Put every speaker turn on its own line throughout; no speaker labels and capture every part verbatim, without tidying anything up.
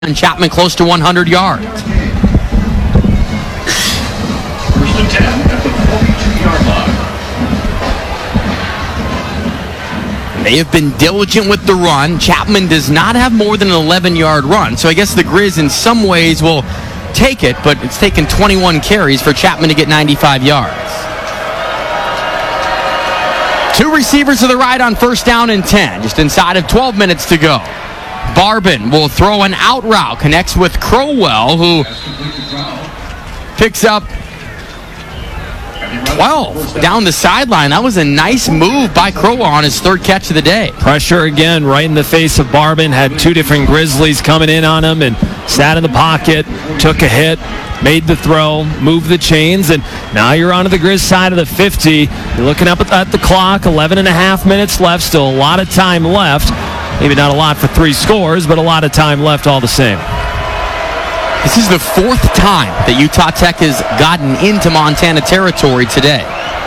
and Chapman close to one hundred yards.
First and ten at the forty-two-yard line.
They have been diligent with the run. Chapman does not have more than an eleven-yard run, so I guess the Grizz in some ways will take it, but it's taken twenty-one carries for Chapman to get ninety-five yards. Two receivers to the right on first down and ten, just inside of twelve minutes to go. Barban will throw an out route, connects with Crowell, who picks up twelve down the sideline. That was a nice move by Crowell on his third catch of the day.
Pressure again right in the face of Barban. Had two different Grizzlies coming in on him and sat in the pocket, took a hit, made the throw, moved the chains, and now you're onto the Grizz side of the fifty. You're looking up at the clock, eleven and a half minutes left, still a lot of time left. Maybe not a lot for three scores, but a lot of time left all the same.
This is the fourth time that Utah Tech has gotten into Montana territory today.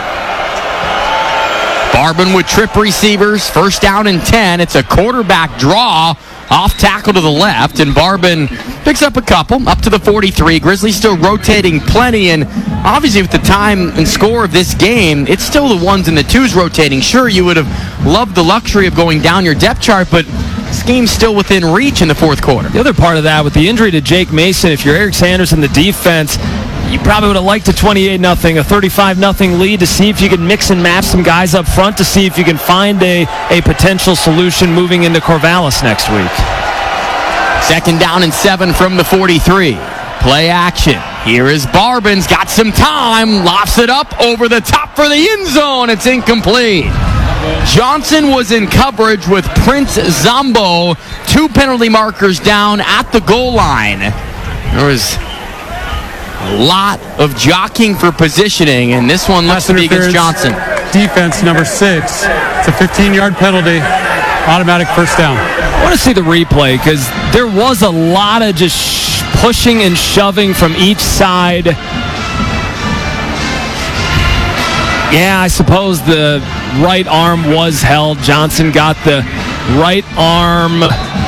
Barban with trip receivers, first down and ten. It's a quarterback draw, off tackle to the left, and Barban picks up a couple, up to the forty-three. Grizzlies still rotating plenty, and obviously with the time and score of this game, it's still the ones and the twos rotating. Sure, you would have loved the luxury of going down your depth chart, but this game's still within reach in the fourth quarter.
The other part of that, with the injury to Jake Mason, if you're Eric Sanders in the defense, you probably would have liked a twenty-eight nothing, a thirty-five nothing lead to see if you can mix and match some guys up front to see if you can find a, a potential solution moving into Corvallis next week.
Second down and seven from the forty-three. Play action. Here is Barban's got some time, lofts it up over the top for the end zone. It's incomplete. Johnson was in coverage with Prince Zombo. Two penalty markers down at the goal line. There was a lot of jockeying for positioning, and this one looks to be against Johnson.
Defense number six. It's a fifteen-yard penalty. Automatic first down.
I want to see the replay because there was a lot of just sh- pushing and shoving from each side. Yeah, I suppose the right arm was held. Johnson got the right arm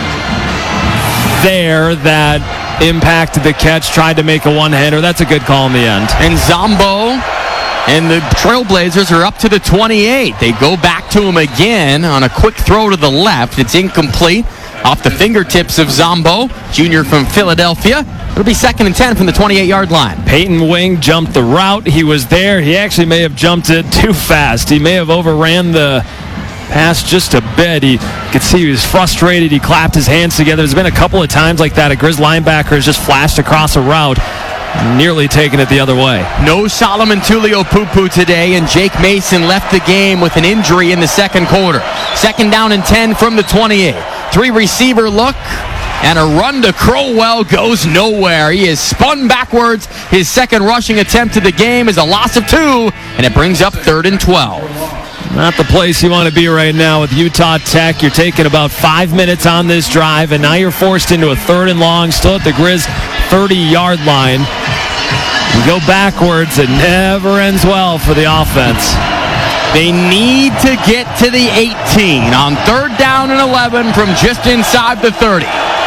there that impacted the catch, tried to make a one-hander. That's a good call in the end.
And Zombo and the Trailblazers are up to the twenty-eight. They go back to him again on a quick throw to the left. It's incomplete. Off the fingertips of Zombo, junior from Philadelphia. It'll be second and ten from the twenty-eight-yard line.
Peyton Wing jumped the route. He was there. He actually may have jumped it too fast. He may have overran the pass just a bit. He could see he was frustrated. He clapped his hands together. There's been a couple of times like that. A Grizz linebacker has just flashed across a route, nearly taking it the other way.
No Solomon Tuliaupupu today, and Jake Mason left the game with an injury in the second quarter. Second down and ten from the twenty-eight. Three receiver look, and a run to Crowell goes nowhere. He is spun backwards. His second rushing attempt of the game is a loss of two, and it brings up third and twelve.
Not the place you want to be right now with Utah Tech. You're taking about five minutes on this drive, and now you're forced into a third and long, still at the Grizz thirty-yard line. You go backwards, it never ends well for the offense.
They need to get to the eighteen on third down and eleven from just inside the thirty.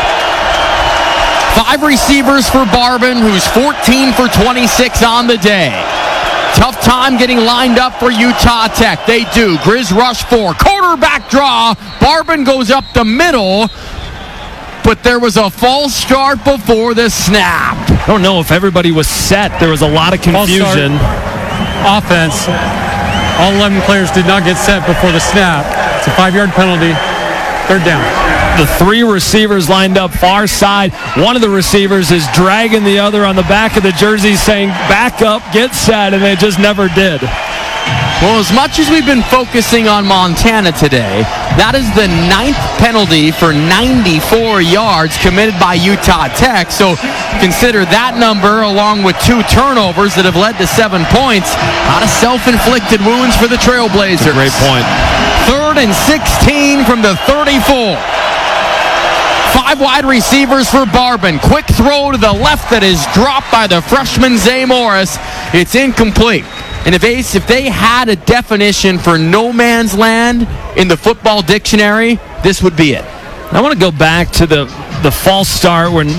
Five receivers for Barban, who's fourteen for twenty-six on the day. Tough time getting lined up for Utah Tech. They do. Grizz rush four. Quarterback draw. Barban goes up the middle, but there was a false start before the snap.
I don't know if everybody was set. There was a lot of confusion.
Offense. All eleven players did not get set before the snap. It's a five-yard penalty. Third down.
The three receivers lined up far side. One of the receivers is dragging the other on the back of the jersey saying, back up, get set, and they just never did.
Well, as much as we've been focusing on Montana today, that is the ninth penalty for ninety-four yards committed by Utah Tech. So consider that number along with two turnovers that have led to seven points. A lot of self-inflicted wounds for the Trailblazers.
Great point.
Third and sixteen from the thirty-four. Five wide receivers for Barban. Quick throw to the left that is dropped by the freshman Zay Morris. It's incomplete. And if, Ace, if they had a definition for no man's land in the football dictionary, this would be it.
I want to go back to the, the false start when